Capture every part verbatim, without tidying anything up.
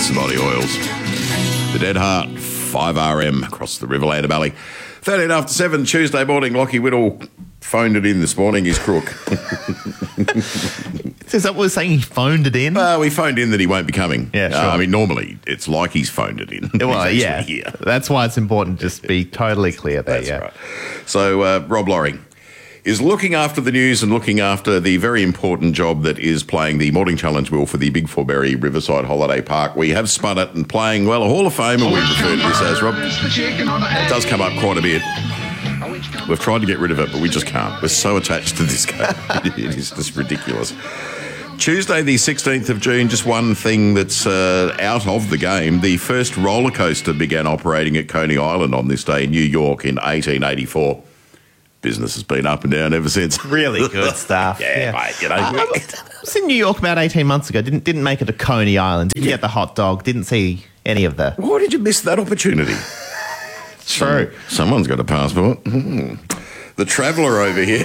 Sonati Oils. The Dead Heart, five R M across the Riverland Valley. thirteen after seven, Tuesday morning. Lockie Whittle phoned it in this morning, his crook. Is that what we're saying? He phoned it in? Well, we phoned in that he won't be coming. Yeah, sure. Uh, I mean, normally it's like he's phoned it in. Well, He's yeah. actually here. That's why it's important to just be totally clear there. That's yeah. right. So, uh, Rob Laurie is looking after the news and looking after the very important job that is playing the Morning Challenge wheel for the Big Forberry Riverside Holiday Park. We have spun it and playing, well, a Hall of Fame, and we refer to this as, Rob. It does come up quite a bit. We've tried to get rid of it, but we just can't. We're so attached to this game. It is just ridiculous. Tuesday, the sixteenth of June, just one thing that's uh, out of the game. The first roller coaster began operating at Coney Island on this day in New York in eighteen eighty-four. Business has been up and down ever since. Really good stuff. yeah, yeah, mate, you know. I was, I was in New York about eighteen months ago. Didn't didn't make it to Coney Island. Didn't Yeah. get the hot dog. Didn't see any of the... Why did you miss that opportunity? True. Someone's got a passport. Mm. The traveller over here.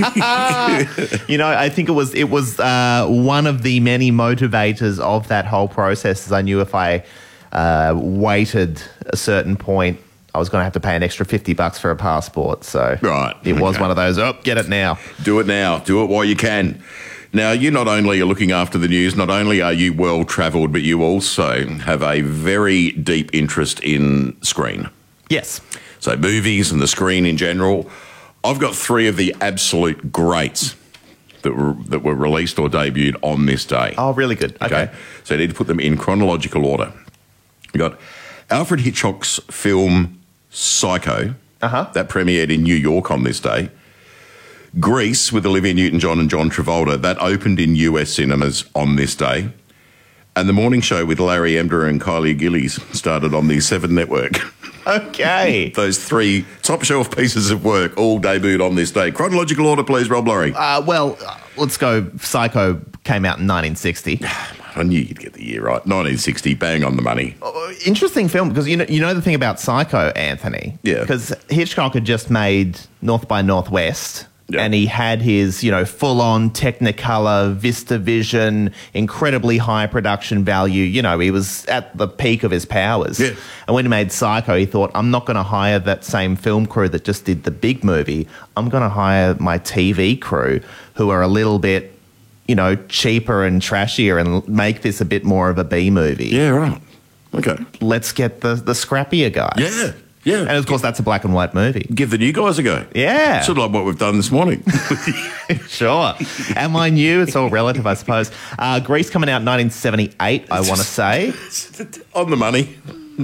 You know, I think it was it was uh, one of the many motivators of that whole process. Is I knew if I uh, waited a certain point, I was going to have to pay an extra fifty bucks for a passport. So Right, it was okay. one of those. Oh, get it now. Do it now. Do it while you can. Now, you not only are looking after the news, not only are you well travelled, but you also have a very deep interest in screen. Yes. So movies and the screen in general. I've got three of the absolute greats that were that were released or debuted on this day. Oh, really good. Okay. So I need to put them in chronological order. We got Alfred Hitchcock's film Psycho. Uh-huh. That premiered in New York on this day. Grease with Olivia Newton-John and John Travolta. That opened in U S cinemas on this day. And The Morning Show with Larry Emder and Kylie Gillies started on the Seven Network. Okay. Those three top shelf pieces of work all debuted on this day. Chronological order, please, Rob Laurie. Uh, well, uh, let's go. Psycho came out in nineteen sixty. I knew you'd get the year right. nineteen sixty, bang on the money. Uh, Interesting film because you know you know the thing about Psycho, Anthony. Yeah. Because Hitchcock had just made North by Northwest. Yeah. And he had his, you know, full-on Technicolor, VistaVision, incredibly high production value. You know, he was at the peak of his powers. Yeah. And when he made Psycho, he thought, I'm not going to hire that same film crew that just did the big movie. I'm going to hire my T V crew who are a little bit, you know, cheaper and trashier and make this a bit more of a B movie. Yeah, right. Okay. Let's get the, the scrappier guys. Yeah, yeah. And of course, that's a black and white movie. Give the new guys a go. Yeah. Sort of like what we've done this morning. Sure. Am I new? It's all relative, I suppose. Uh, Grease coming out in nineteen seventy-eight, I want to say. On the money.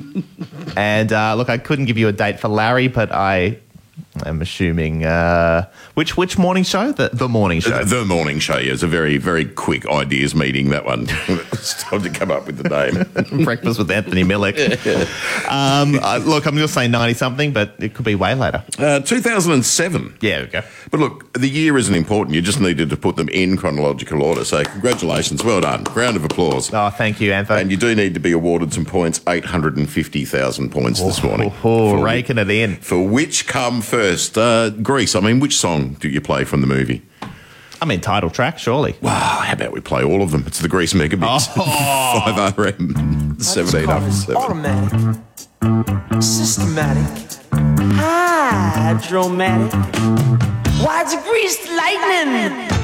And uh, look, I couldn't give you a date for Larry, but I am assuming uh, which which morning show? The the morning show. The Morning Show, yeah. It's a very, very quick ideas meeting, that one. It's time to come up with the name. Breakfast with Anthony Millick. Um, uh, look, I'm going to say ninety something, but it could be way later. Uh, two thousand seven. Yeah, there we go. But look, the year isn't important. You just needed to put them in chronological order. So congratulations. Well done. Round of applause. Oh, thank you, Anthony. And you do need to be awarded some points, eight hundred fifty thousand points this morning. Oh, For- raking it in. For which come first? Uh, Grease, I mean, which song do you play from the movie? I mean, title track, surely. Wow, how about we play all of them? It's the Grease Mega Mix. Oh. five R M, seventeen after seven. Automatic, systematic, hydromatic. Why'd you grease the lightning?